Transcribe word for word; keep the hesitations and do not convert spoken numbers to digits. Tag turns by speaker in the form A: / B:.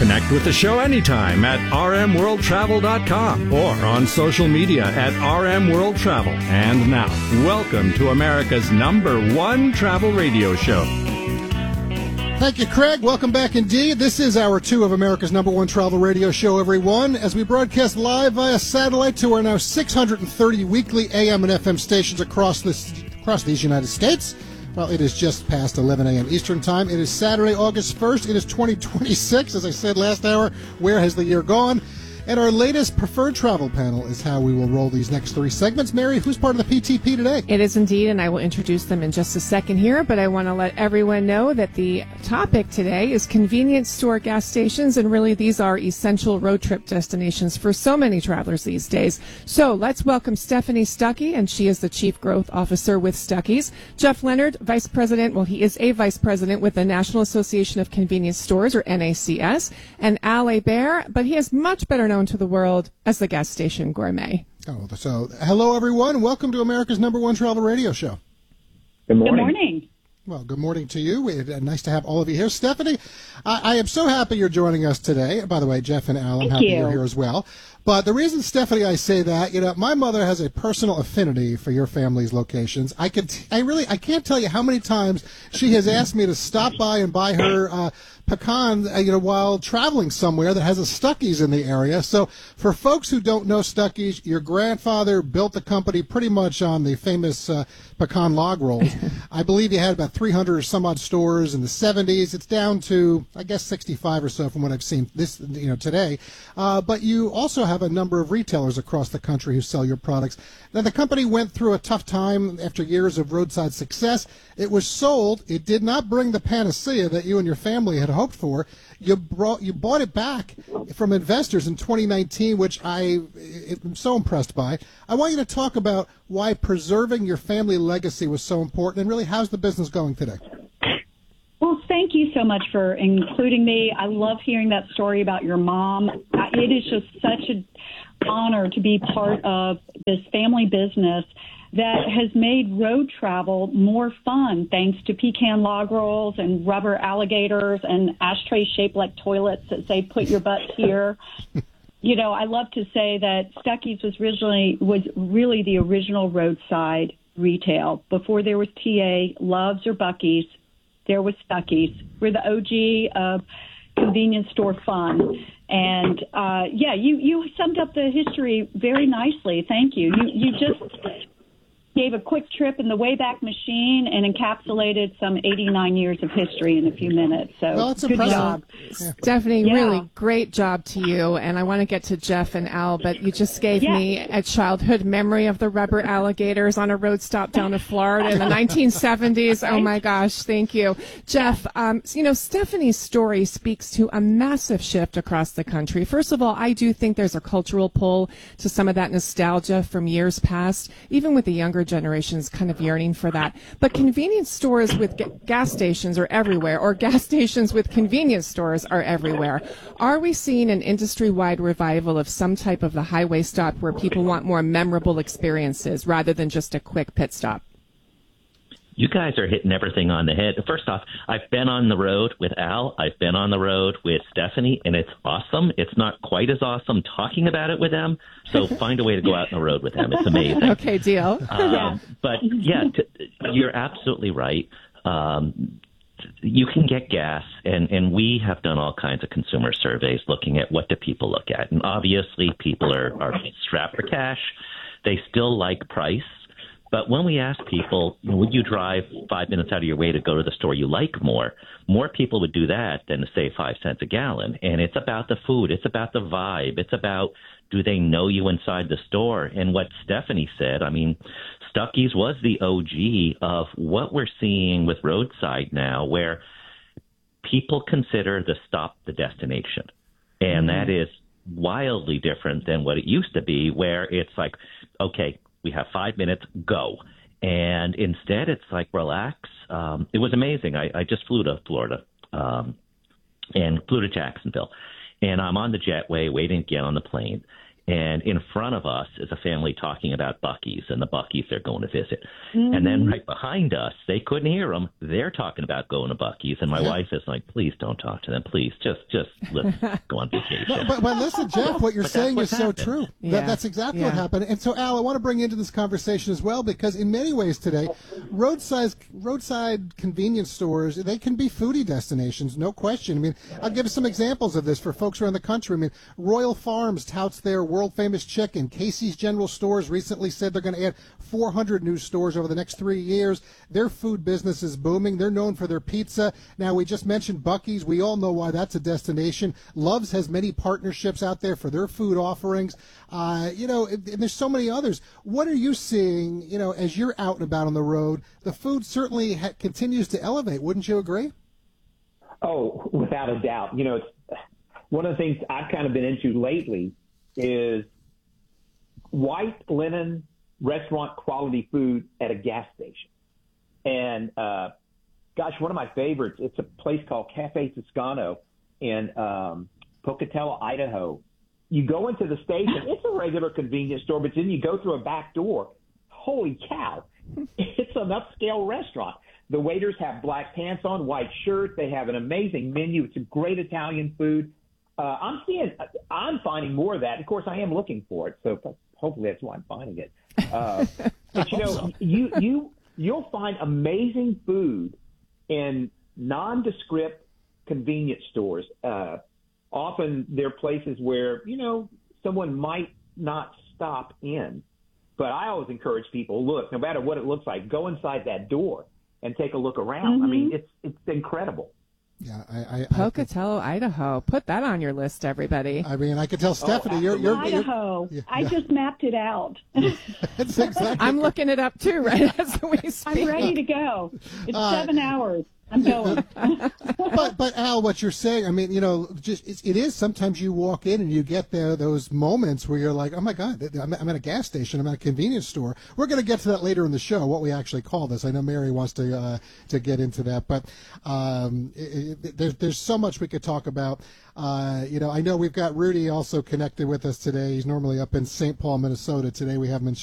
A: Connect with the show anytime at r m world travel dot com or on social media at R M World Travel. And now, welcome to America's number one travel radio show.
B: Thank you, Craig. Welcome back indeed. This is hour two of America's number one travel radio show, everyone, as we broadcast live via satellite to our now six hundred thirty weekly A M and F M stations across this across these United States. Well, it is just past eleven a.m. Eastern Time. It is Saturday, August first. It is twenty twenty-six. As I said last hour, where has the year gone? And our latest preferred travel panel is how we will roll these next three segments. Mary, who's part of the P T P today?
C: It is indeed, and I will introduce them in just a second here, but I want to let everyone know that the topic today is convenience store gas stations, and really these are essential road trip destinations for so many travelers these days. So let's welcome Stephanie Stuckey, and she is the Chief Growth Officer with Stuckey's. Jeff Leonard, Vice President, well, he is a Vice President with the National Association of Convenience Stores, or N A C S, and Al Hebert, but he is much better known to the world as the Gas Station Gourmet.
B: Oh, so hello, everyone. Welcome to America's number one travel radio show.
D: Good morning.
E: Good morning.
B: Well, good morning to you. It, uh, nice to have all of you here. Stephanie, I, I am so happy you're joining us today. By the way, Jeff and Al, I'm
E: Thank
B: happy
E: you.
B: you're here as well. But the reason, Stephanie, I say that, you know, my mother has a personal affinity for your family's locations. I could, I really, I can't tell you how many times she has asked me to stop by and buy her uh, pecan, uh, you know, while traveling somewhere that has a Stuckey's in the area. So for folks who don't know Stuckey's, your grandfather built the company pretty much on the famous uh, pecan log rolls. I believe you had about three hundred or some odd stores in the seventies. It's down to, I guess, sixty-five or so from what I've seen this, you know, today. Uh, but you also have a number of retailers across the country who sell your products. Now, the company went through a tough time after years of roadside success. It was sold. It did not bring the panacea that you and your family had hoped for. You brought, you bought it back from investors in twenty nineteen, which I am so impressed by. I want you to talk about why preserving your family legacy was so important, and really, how's the business going today?
E: Well, thank you so much for including me. I love hearing that story about your mom. It is just such an honor to be part of this family business that has made road travel more fun thanks to pecan log rolls and rubber alligators and ashtrays shaped like toilets that say, put your butt here. You know, I love to say that Stuckey's was originally was really the original roadside retail. Before there was T A, Love's, or Buc-ee's, there was Stuckey's. We're the O G of convenience store fun. And, uh, yeah, you, you summed up the history very nicely. Thank you. You, you just gave a quick trip in the Wayback Machine and encapsulated some eighty-nine years of history in a few minutes. So
B: Well, it's
E: good
B: impressive.
E: job.
B: Yeah.
C: Stephanie,
E: Yeah.
C: really great job to you. And I want to get to Jeff and Al, but you just gave
E: Yeah.
C: me a childhood memory of the rubber alligators on a road stop down in Florida in the nineteen seventies. Oh, my gosh. Thank you. Jeff, um, you know, Stephanie's story speaks to a massive shift across the country. First of all, I do think there's a cultural pull to some of that nostalgia from years past, even with the younger generations kind of yearning for that. But convenience stores with ga- gas stations are everywhere, or gas stations with convenience stores are everywhere. Are we seeing an industry-wide revival of some type of the highway stop where people want more memorable experiences rather than just a quick pit stop?
D: You guys are hitting everything on the head. First off, I've been on the road with Al. I've been on the road with Stephanie, and it's awesome. It's not quite as awesome talking about it with them, so find a way to go out on the road with them. It's amazing.
C: Okay, deal.
D: Um, but, yeah, t- you're absolutely right. Um, you can get gas, and, and we have done all kinds of consumer surveys looking at what do people look at. And obviously, people are, are strapped for cash. They still like price. But when we ask people, would you drive five minutes out of your way to go to the store you like more, more people would do that than to save five cents a gallon. And it's about the food. It's about the vibe. It's about, do they know you inside the store? And what Stephanie said, I mean, Stuckey's was the O G of what we're seeing with roadside now, where people consider the stop the destination. And mm-hmm. that is wildly different than what it used to be, where it's like, okay, we have five minutes, go. And instead, it's like, relax. Um, it was amazing. I, I just flew to Florida um, and flew to Jacksonville. And I'm on the jetway waiting to get on the plane. And in front of us is a family talking about Buc-ee's and the Buc-ee's they're going to visit. Mm-hmm. And then right behind us, they couldn't hear them. They're talking about going to Buc-ee's. And my yeah. wife is like, please don't talk to them. Please, just just let's go on vacation.
B: But, but, but listen, Jeff, what you're saying is
D: happened.
B: so true.
C: Yeah.
B: That, that's exactly
C: yeah.
B: what happened. And so, Al, I want to bring you into this conversation as well, because in many ways today, roadside, roadside convenience stores, they can be foodie destinations, no question. I mean, I'll give you some examples of this for folks around the country. I mean, Royal Farms touts their world-famous chicken. Casey's General Stores recently said they're going to add four hundred new stores over the next three years. Their food business is booming. They're known for their pizza. Now, we just mentioned Buc-ee's. We all know why that's a destination. Love's has many partnerships out there for their food offerings. Uh, you know, and there's so many others. What are you seeing, you know, as you're out and about on the road? The food certainly ha- continues to elevate. Wouldn't you agree?
F: Oh, without a doubt. You know, it's one of the things I've kind of been into lately is white linen restaurant quality food at a gas station. And, uh, gosh, one of my favorites, it's a place called Cafe Toscano in um, Pocatello, Idaho. You go into the station, it's a regular convenience store, but then you go through a back door. Holy cow. It's an upscale restaurant. The waiters have black pants on, white shirts. They have an amazing menu. It's a great Italian food. Uh, I'm seeing, I'm finding more of that. Of course, I am looking for it, so hopefully that's why I'm finding it. Uh, but you know, so. you you you'll find amazing food in nondescript convenience stores. Uh, often they're places where you know someone might not stop in, but I always encourage people: look, no matter what it looks like, go inside that door and take a look around. Mm-hmm. I mean, it's it's incredible.
B: Yeah, I, I,
C: Pocatello, I, Idaho. Put that on your list, everybody.
B: I mean, I could tell Stephanie,
F: oh,
B: you're, you're
E: Idaho.
B: You're,
E: I
B: yeah.
E: just mapped it out.
B: That's exactly.
C: I'm looking it up too, right as we speak.
E: I'm ready to go. It's
B: uh,
E: seven hours. I'm going.
B: but but Al, what you're saying, I mean, you know, just it's, it is sometimes you walk in and you get there those moments where you're like, oh my God, I'm, I'm at a gas station, I'm at a convenience store. We're going to get to that later in the show, what we actually call this. I know Mary wants to uh, to get into that, but um, it, it, there's there's so much we could talk about. Uh, you know, I know we've got Rudy also connected with us today. He's normally up in Saint Paul, Minnesota. Today we have him in